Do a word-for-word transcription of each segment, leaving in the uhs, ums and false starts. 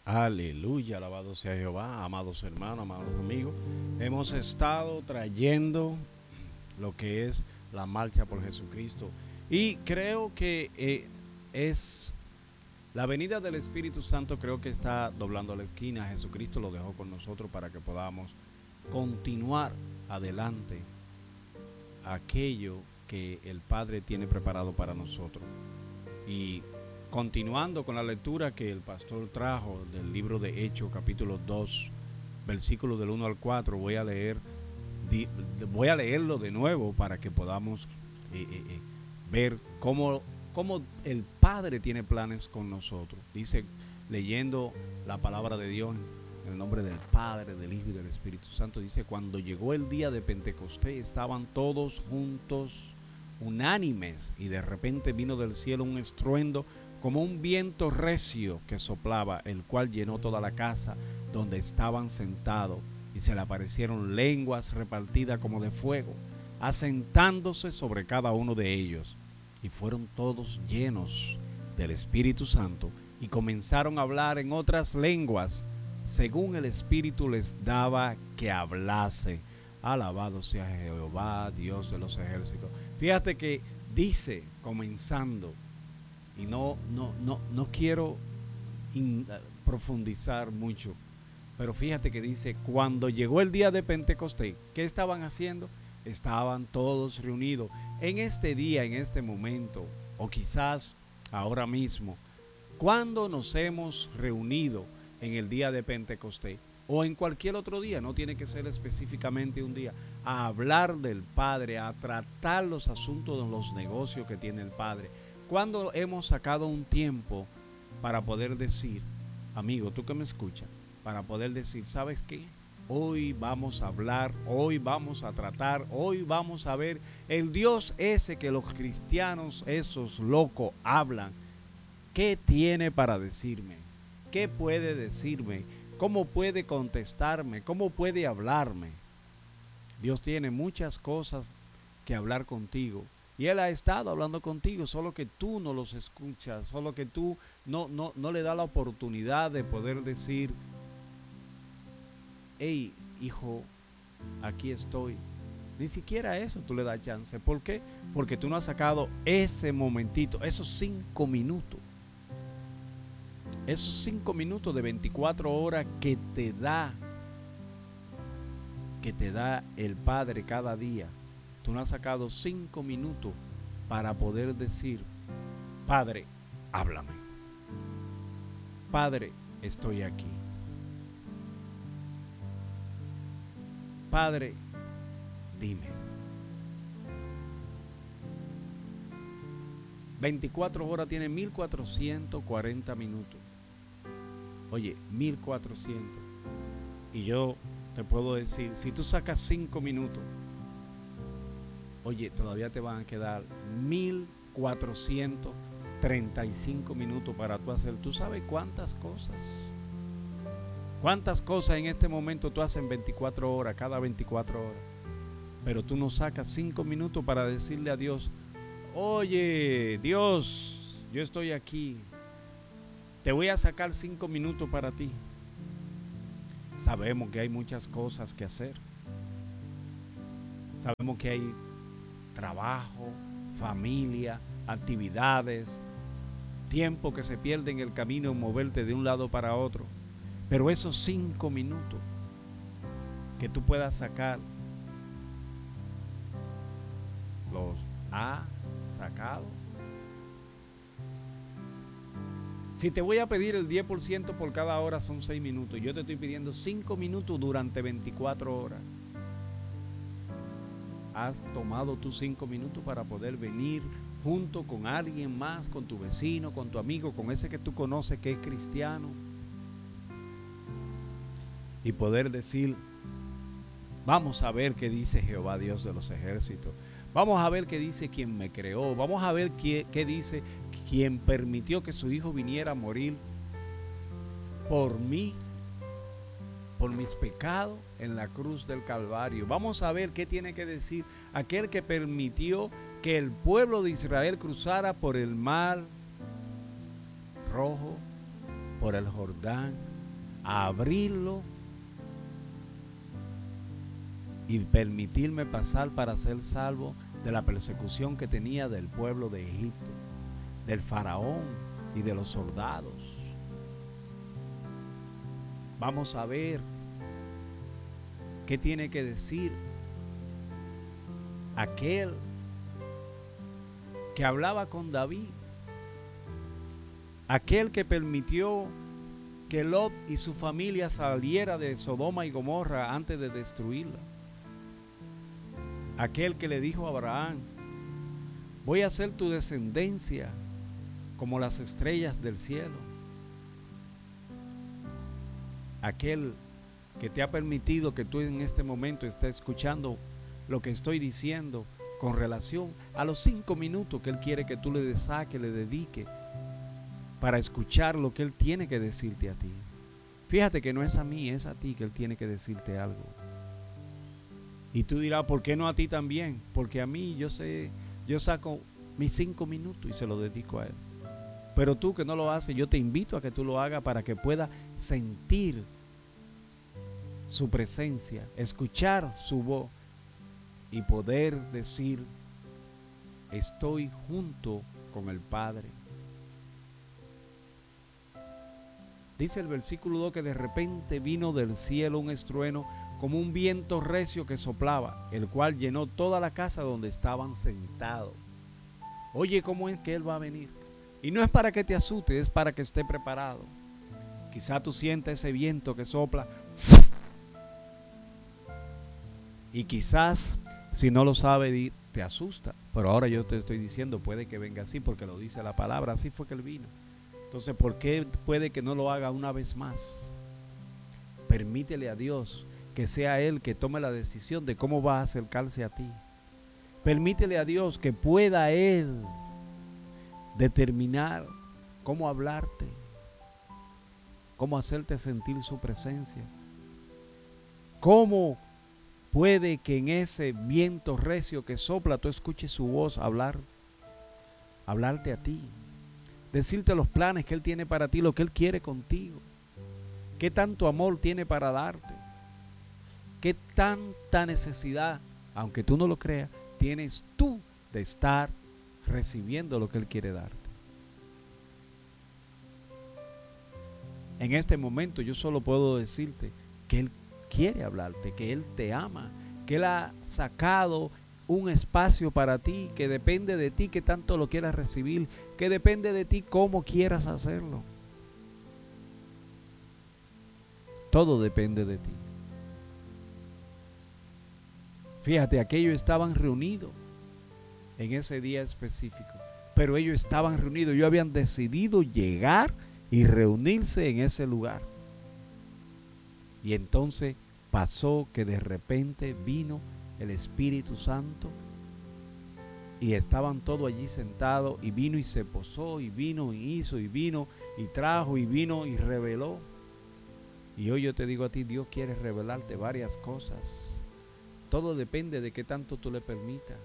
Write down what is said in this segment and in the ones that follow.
Aleluya, alabado sea Jehová, amados hermanos, amados amigos. Hemos estado trayendo lo que es la marcha por Jesucristo y creo que eh, es la venida del Espíritu Santo, creo que está doblando la esquina. Jesucristo lo dejó con nosotros para que podamos continuar adelante aquello que el Padre tiene preparado para nosotros. Y continuando con la lectura que el pastor trajo del libro de Hechos, capítulo dos, versículos del uno al cuatro, voy a leer di, voy a leerlo de nuevo para que podamos eh, eh, eh, ver cómo, cómo el Padre tiene planes con nosotros. Dice, leyendo la palabra de Dios en el nombre del Padre, del Hijo y del Espíritu Santo, dice: cuando llegó el día de Pentecostés, estaban todos juntos, unánimes, y de repente vino del cielo un estruendo como un viento recio que soplaba, el cual llenó toda la casa donde estaban sentados, y se le aparecieron lenguas repartidas como de fuego, asentándose sobre cada uno de ellos, y fueron todos llenos del Espíritu Santo, y comenzaron a hablar en otras lenguas, según el Espíritu les daba que hablase. Alabado sea Jehová, Dios de los ejércitos. Fíjate que dice, comenzando, y no, no, no, no quiero in, uh, profundizar mucho, pero fíjate que dice, cuando llegó el día de Pentecostés, ¿qué estaban haciendo? Estaban todos reunidos. En este día, en este momento, o quizás ahora mismo, ¿cuándo nos hemos reunido en el día de Pentecostés? O en cualquier otro día, no tiene que ser específicamente un día, a hablar del Padre, a tratar los asuntos de los negocios que tiene el Padre. ¿Cuándo hemos sacado un tiempo para poder decir, amigo, tú que me escuchas, para poder decir, ¿sabes qué? Hoy vamos a hablar, hoy vamos a tratar, hoy vamos a ver el Dios ese que los cristianos, esos locos, hablan. ¿Qué tiene para decirme? ¿Qué puede decirme? ¿Cómo puede contestarme? ¿Cómo puede hablarme? Dios tiene muchas cosas que hablar contigo. Y Él ha estado hablando contigo, solo que tú no los escuchas, solo que tú no, no, no le das la oportunidad de poder decir, hey, hijo, aquí estoy. Ni siquiera eso tú le das chance. ¿Por qué? Porque tú no has sacado ese momentito, esos cinco minutos. Esos cinco minutos de veinticuatro horas que te da, que te da el Padre cada día. Tú no has sacado cinco minutos para poder decir, Padre, háblame. Padre, estoy aquí. Padre, dime. veinticuatro horas tiene mil cuatrocientos cuarenta minutos. Oye, mil cuatrocientos. Y yo te puedo decir, si tú sacas cinco minutos, oye, todavía te van a quedar mil cuatrocientos treinta y cinco minutos para tú hacer. ¿Tú sabes cuántas cosas? ¿Cuántas cosas en este momento tú haces en veinticuatro horas, cada veinticuatro horas? Pero tú no sacas cinco minutos para decirle a Dios, oye, Dios, yo estoy aquí. Te voy a sacar cinco minutos para ti. Sabemos que hay muchas cosas que hacer. Sabemos que hay trabajo, familia, actividades, tiempo que se pierde en el camino en moverte de un lado para otro. Pero esos cinco minutos que tú puedas sacar, los ha sacado. Si te voy a pedir el diez por ciento por cada hora, son seis minutos. Yo te estoy pidiendo cinco minutos durante veinticuatro horas. ¿Has tomado tus cinco minutos para poder venir junto con alguien más, con tu vecino, con tu amigo, con ese que tú conoces que es cristiano? Y poder decir, vamos a ver qué dice Jehová Dios de los ejércitos. Vamos a ver qué dice quien me creó. Vamos a ver qué, qué dice quien permitió que su hijo viniera a morir por mí, por mis pecados en la cruz del Calvario. Vamos a ver qué tiene que decir aquel que permitió que el pueblo de Israel cruzara por el mar rojo por el Jordán, a abrirlo y permitirme pasar para ser salvo de la persecución que tenía del pueblo de Egipto, del faraón y de los soldados. Vamos a ver qué tiene que decir aquel que hablaba con David, aquel que permitió que Lot y su familia saliera de Sodoma y Gomorra antes de destruirla, aquel que le dijo a Abraham: voy a hacer tu descendencia como las estrellas del cielo, aquel que te ha permitido que tú en este momento estés escuchando lo que estoy diciendo con relación a los cinco minutos que Él quiere que tú le saques, le dediques para escuchar lo que Él tiene que decirte a ti. Fíjate que no es a mí, es a ti que Él tiene que decirte algo. Y tú dirás, ¿por qué no a ti también? Porque a mí yo sé, yo saco mis cinco minutos y se lo dedico a Él. Pero tú que no lo haces, yo te invito a que tú lo hagas para que puedas sentir su presencia, escuchar su voz y poder decir: estoy junto con el Padre. Dice el versículo dos que de repente vino del cielo un estruendo como un viento recio que soplaba, el cual llenó toda la casa donde estaban sentados. Oye, ¿cómo es que Él va a venir? Y no es para que te asustes, es para que esté preparado. Quizá tú sientas ese viento que sopla y quizás, si no lo sabes, te asusta. Pero ahora yo te estoy diciendo, puede que venga así porque lo dice la palabra, así fue que Él vino. Entonces, ¿por qué puede que no lo haga una vez más? Permítele a Dios que sea Él que tome la decisión de cómo va a acercarse a ti. Permítele a Dios que pueda Él determinar cómo hablarte, cómo hacerte sentir su presencia, cómo puede que en ese viento recio que sopla tú escuches su voz hablar, hablarte a ti, decirte los planes que Él tiene para ti, lo que Él quiere contigo, qué tanto amor tiene para darte, qué tanta necesidad, aunque tú no lo creas, tienes tú de estar recibiendo lo que Él quiere darte. En este momento yo solo puedo decirte que Él quiere hablarte, que Él te ama, que Él ha sacado un espacio para ti, que depende de ti que tanto lo quieras recibir, que depende de ti cómo quieras hacerlo. Todo depende de ti. Fíjate, aquellos estaban reunidos en ese día específico, pero ellos estaban reunidos, ellos habían decidido llegar y reunirse en ese lugar. Y entonces pasó que de repente vino el Espíritu Santo y estaban todos allí sentados y vino y se posó y vino y hizo y vino y trajo y vino y reveló. Y hoy yo te digo a ti, Dios quiere revelarte varias cosas. Todo depende de qué tanto tú le permitas.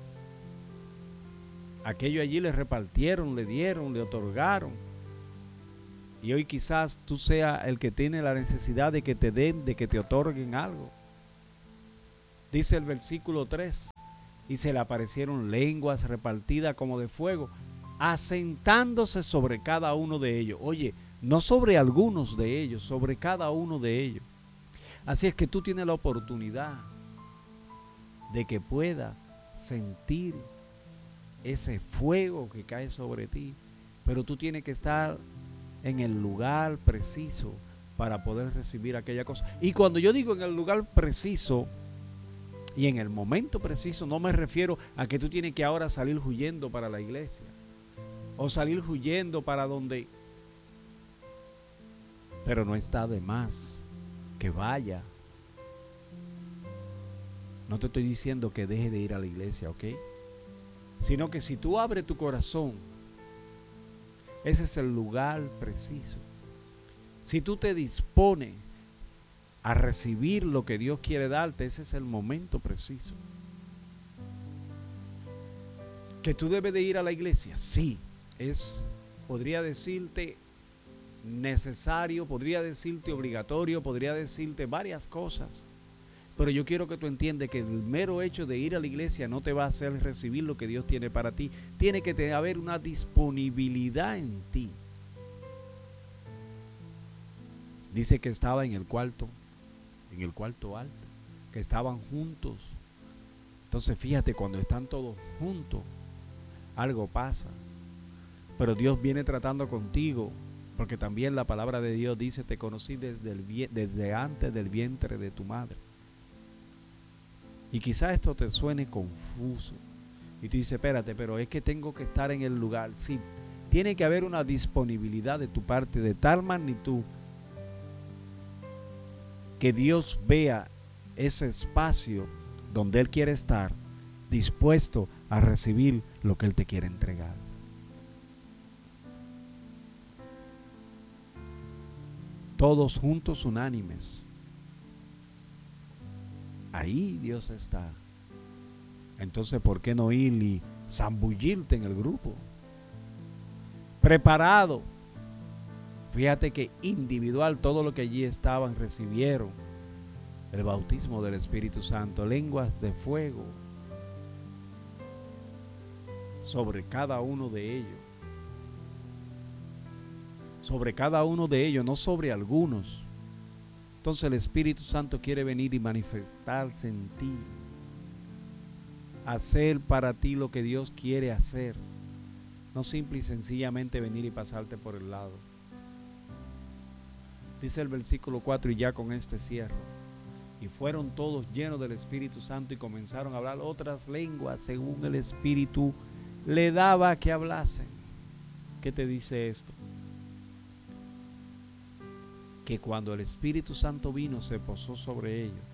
Aquello allí le repartieron, le dieron, le otorgaron. Y hoy quizás tú seas el que tiene la necesidad de que te den, de que te otorguen algo. Dice el versículo tres, y se le aparecieron lenguas repartidas como de fuego, asentándose sobre cada uno de ellos. Oye, no sobre algunos de ellos, sobre cada uno de ellos. Así es que tú tienes la oportunidad de que puedas sentir ese fuego que cae sobre ti, pero tú tienes que estar en el lugar preciso para poder recibir aquella cosa. Y cuando yo digo en el lugar preciso y en el momento preciso, no me refiero a que tú tienes que ahora salir huyendo para la iglesia o salir huyendo para donde, pero no está de más que vaya. No te estoy diciendo que deje de ir a la iglesia, ¿ok? Sino que si tú abres tu corazón, ese es el lugar preciso. Si tú te dispones a recibir lo que Dios quiere darte, ese es el momento preciso. ¿Que tú debes de ir a la iglesia? Sí, es, podría decirte, necesario, podría decirte obligatorio, podría decirte varias cosas. Pero yo quiero que tú entiendas que el mero hecho de ir a la iglesia no te va a hacer recibir lo que Dios tiene para ti. Tiene que haber una disponibilidad en ti. Dice que estaba en el cuarto, en el cuarto alto, que estaban juntos. Entonces fíjate, cuando están todos juntos, algo pasa. Pero Dios viene tratando contigo, porque también la palabra de Dios dice, te conocí desde, el, desde antes del vientre de tu madre. Y quizás esto te suene confuso. Y tú dices, espérate, pero es que tengo que estar en el lugar. Sí, tiene que haber una disponibilidad de tu parte de tal magnitud que Dios vea ese espacio donde Él quiere estar, dispuesto a recibir lo que Él te quiere entregar. Todos juntos, unánimes. Ahí Dios está. Entonces, ¿por qué no ir y zambullirte en el grupo? Preparado. Fíjate que individual, todo lo que allí estaban recibieron el bautismo del Espíritu Santo, lenguas de fuego sobre cada uno de ellos. Sobre cada uno de ellos, no sobre algunos. Entonces el Espíritu Santo quiere venir y manifestarse en ti. Hacer para ti lo que Dios quiere hacer. No simple y sencillamente venir y pasarte por el lado. Dice el versículo cuatro, y ya con este cierro. Y fueron todos llenos del Espíritu Santo y comenzaron a hablar otras lenguas según el Espíritu le daba que hablasen. ¿Qué te dice esto? Que cuando el Espíritu Santo vino, se posó sobre ellos.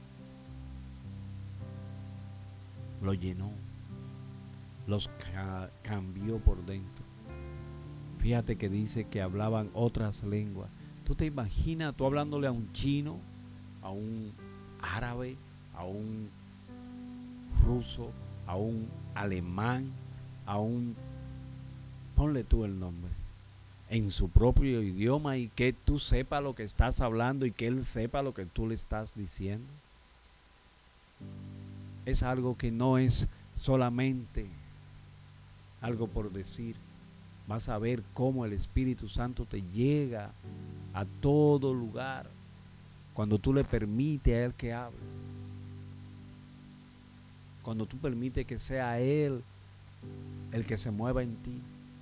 Lo llenó. Los ca- cambió por dentro. Fíjate que dice que hablaban otras lenguas. ¿Tú te imaginas tú hablándole a un chino, a un árabe, a un ruso, a un alemán, a un... ponle tú el nombre, en su propio idioma, y que tú sepas lo que estás hablando y que él sepa lo que tú le estás diciendo? Es algo que no es solamente algo por decir. Vas a ver cómo el Espíritu Santo te llega a todo lugar cuando tú le permites a Él que hable. Cuando tú permites que sea Él el que se mueva en ti.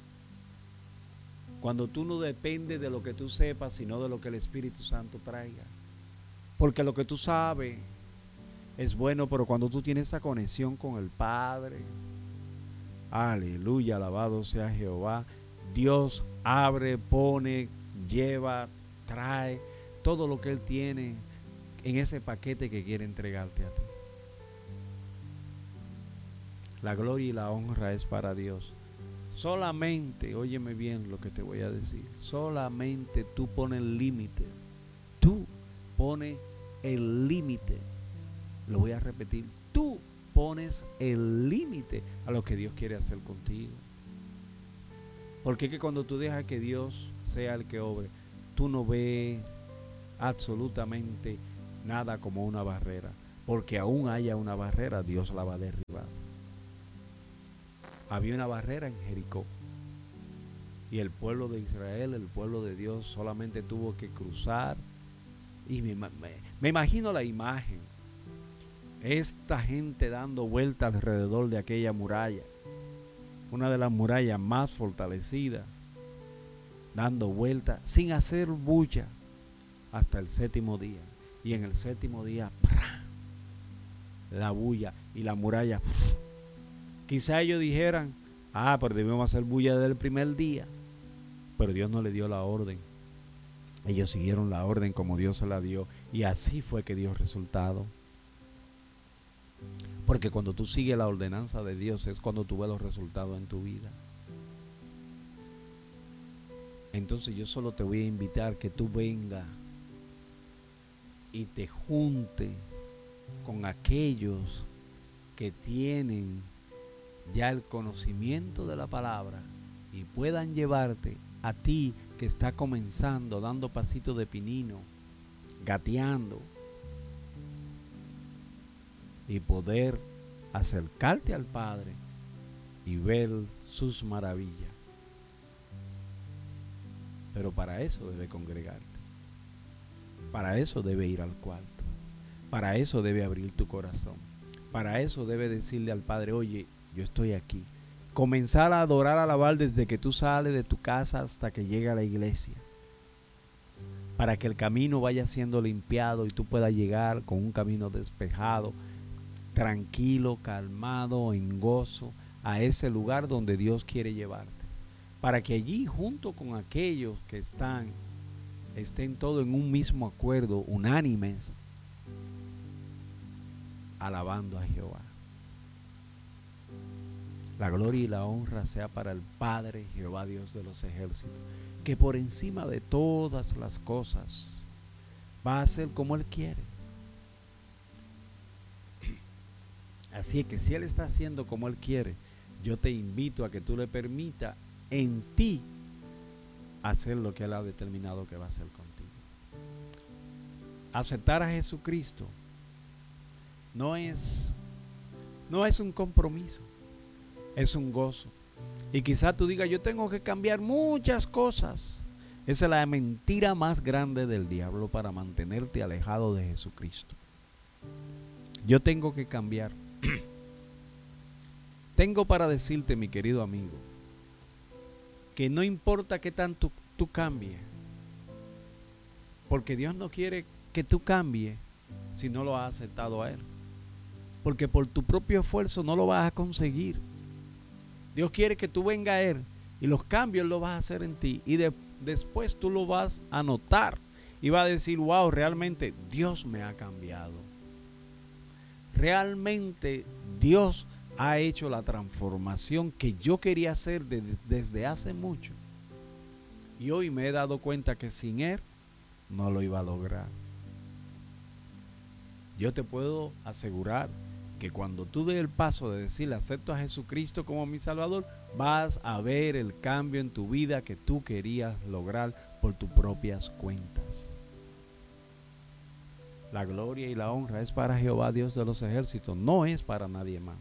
Cuando tú no dependes de lo que tú sepas, sino de lo que el Espíritu Santo traiga. Porque lo que tú sabes es bueno, pero cuando tú tienes esa conexión con el Padre, aleluya, alabado sea Jehová, Dios abre, pone, lleva, trae todo lo que Él tiene en ese paquete que quiere entregarte a ti. La gloria y la honra es para Dios. Solamente, óyeme bien lo que te voy a decir, solamente tú pones el límite. Tú pones el límite. Lo voy a repetir. Tú pones el límite a lo que Dios quiere hacer contigo. Porque es que cuando tú dejas que Dios sea el que obre, tú no ves absolutamente nada como una barrera. Porque aún haya una barrera, Dios la va a derribar. Había una barrera en Jericó. Y el pueblo de Israel, el pueblo de Dios, solamente tuvo que cruzar. Y me, me, me imagino la imagen. Esta gente dando vuelta alrededor de aquella muralla. Una de las murallas más fortalecidas. Dando vuelta sin hacer bulla hasta el séptimo día. Y en el séptimo día, ¡prá! La bulla y la muralla. ¡prá! Quizá ellos dijeran, ah, pero debemos hacer bulla desde el primer día. Pero Dios no le dio la orden. Ellos siguieron la orden como Dios se la dio. Y así fue que dio resultado. Porque cuando tú sigues la ordenanza de Dios es cuando tú ves los resultados en tu vida. Entonces yo solo te voy a invitar que tú vengas y te junte con aquellos que tienen ya el conocimiento de la palabra y puedan llevarte a ti que está comenzando, dando pasitos de pinino, gateando, y poder acercarte al Padre y ver sus maravillas. Pero para eso debe congregarte. Para eso debe ir al cuarto. Para eso debe abrir tu corazón. Para eso debe decirle al Padre, oye, yo estoy aquí. Comenzar a adorar, a alabar desde que tú sales de tu casa hasta que llega a la iglesia. Para que el camino vaya siendo limpiado y tú puedas llegar con un camino despejado, tranquilo, calmado, en gozo, a ese lugar donde Dios quiere llevarte. Para que allí, junto con aquellos que están, estén todos en un mismo acuerdo, unánimes, alabando a Jehová. La gloria y la honra sea para el Padre, Jehová Dios de los ejércitos, que por encima de todas las cosas va a hacer como Él quiere. Así es que si Él está haciendo como Él quiere, yo te invito a que tú le permitas en ti hacer lo que Él ha determinado que va a hacer contigo. Aceptar a Jesucristo no es, no es un compromiso, es un gozo. Y quizá tú digas, yo tengo que cambiar muchas cosas. Esa es la mentira más grande del diablo para mantenerte alejado de Jesucristo. Yo tengo que cambiar. Tengo para decirte, mi querido amigo, que no importa qué tanto tú cambies, porque Dios no quiere que tú cambies si no lo has aceptado a Él. Porque por tu propio esfuerzo no lo vas a conseguir. Dios quiere que tú vengas a Él y los cambios los vas a hacer en ti. Y de, después tú lo vas a notar y vas a decir, wow, realmente Dios me ha cambiado. Realmente Dios ha hecho la transformación que yo quería hacer de, desde hace mucho. Y hoy me he dado cuenta que sin Él no lo iba a lograr. Yo te puedo asegurar que cuando tú des el paso de decirle acepto a Jesucristo como mi Salvador, vas a ver el cambio en tu vida que tú querías lograr por tus propias cuentas. La gloria y la honra es para Jehová Dios de los ejércitos, no es para nadie más.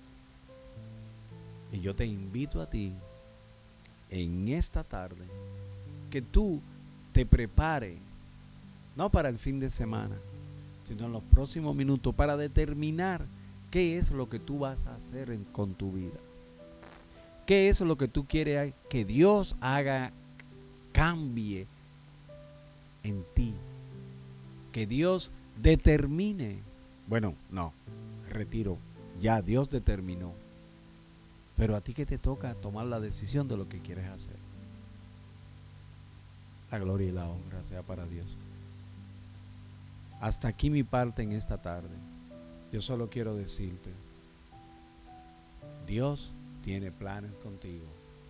Y yo te invito a ti en esta tarde que tú te prepares, no para el fin de semana, sino en los próximos minutos para determinar qué es lo que tú vas a hacer en, con tu vida. ¿Qué es lo que tú quieres que Dios haga, cambie en ti? Que Dios determine. Bueno, no, retiro. Ya Dios determinó. Pero a ti que te toca tomar la decisión de lo que quieres hacer. La gloria y la honra sea para Dios. Hasta aquí mi parte en esta tarde. Yo solo quiero decirte, Dios tiene planes contigo.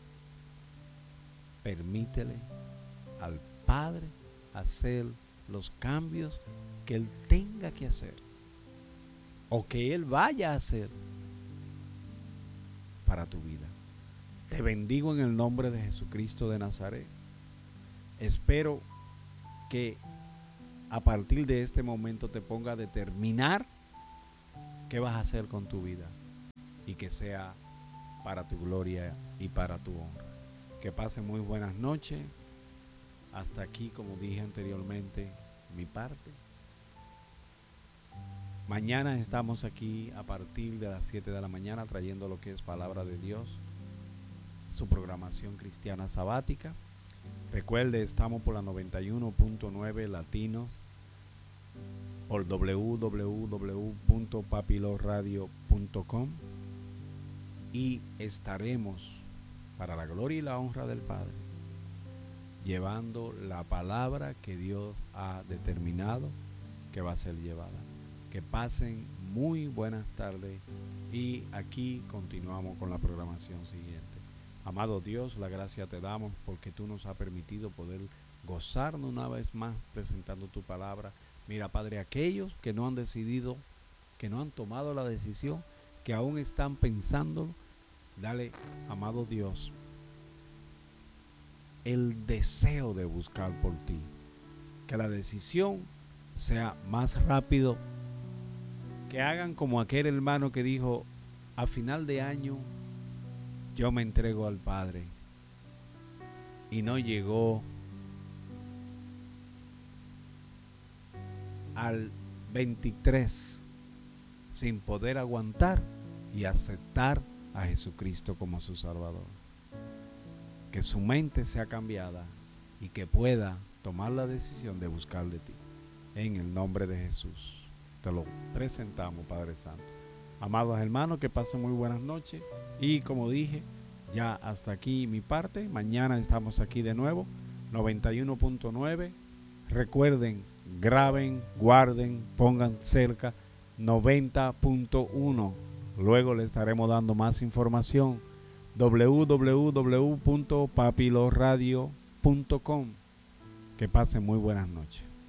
Permítele al Padre hacer los cambios que Él tenga que hacer o que Él vaya a hacer para tu vida. Te bendigo en el nombre de Jesucristo de Nazaret. Espero que a partir de este momento te ponga a determinar qué vas a hacer con tu vida y que sea para tu gloria y para tu honra. Que pasen muy buenas noches. Hasta aquí, como dije anteriormente, mi parte. Mañana estamos aquí a partir de las siete de la mañana trayendo lo que es palabra de Dios, su programación cristiana sabática. Recuerde, estamos por la noventa y uno punto nueve Latinos, por w w w punto papiloradio punto com y estaremos, para la gloria y la honra del Padre, llevando la palabra que Dios ha determinado que va a ser llevada. Que pasen muy buenas tardes y aquí continuamos con la programación siguiente. Amado Dios, la gracia te damos porque tú nos has permitido poder gozarnos una vez más presentando tu palabra. Mira, Padre, aquellos que no han decidido, que no han tomado la decisión, que aún están pensando, dale, amado Dios, el deseo de buscar por ti. Que la decisión sea más rápido. Que hagan como aquel hermano que dijo, a final de año yo me entrego al Padre. Y no llegó al veintitrés sin poder aguantar y aceptar a Jesucristo como su Salvador. Que su mente sea cambiada y que pueda tomar la decisión de buscar de ti. En el nombre de Jesús te lo presentamos, Padre Santo. Amados hermanos, que pasen muy buenas noches. Y como dije, ya hasta aquí mi parte. Mañana estamos aquí de nuevo, noventa y uno punto nueve. Recuerden, graben, guarden, pongan cerca noventa punto uno. Luego les estaremos dando más información. w w w punto papiloradio punto com. Que pasen muy buenas noches.